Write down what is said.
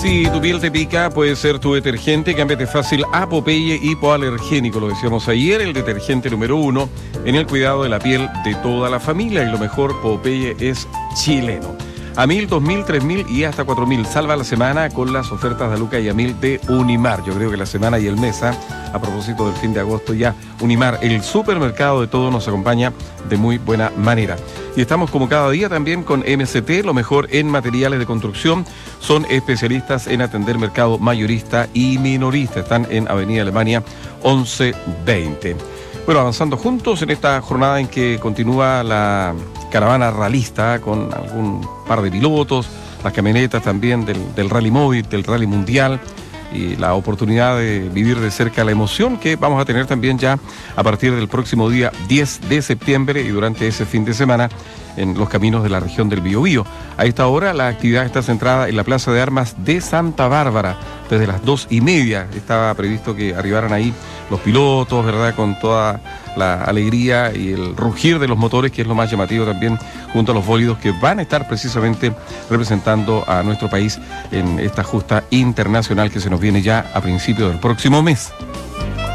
Si tu piel te pica, puede ser tu detergente. Cámbiate fácil a Popeye hipoalergénico. Lo decíamos ayer, el detergente número 1 en el cuidado de la piel de toda la familia. Y lo mejor, Popeye es chileno. A 1.000, 2.000, 3.000 y hasta 4.000. Salva la semana con las ofertas de Luca y a 1.000 de Unimar. Yo creo que la semana y el mes, a propósito del fin de agosto ya, Unimar, el supermercado de todo, nos acompaña de muy buena manera. Y estamos como cada día también con MCT, lo mejor en materiales de construcción. Son especialistas en atender mercado mayorista y minorista. Están en Avenida Alemania 1120. Bueno, avanzando juntos en esta jornada en que continúa la caravana ralista con algún par de pilotos, las camionetas también del rally móvil, del rally mundial, y la oportunidad de vivir de cerca la emoción que vamos a tener también ya a partir del próximo día 10 de septiembre y durante ese fin de semana en los caminos de la región del Biobío. A esta hora la actividad está centrada en la Plaza de Armas de Santa Bárbara. Desde las 2:30 estaba previsto que arribaran ahí los pilotos, ¿verdad?, con toda la alegría y el rugir de los motores, que es lo más llamativo también, junto a los bólidos que van a estar precisamente representando a nuestro país en esta justa internacional que se nos viene ya a principios del próximo mes.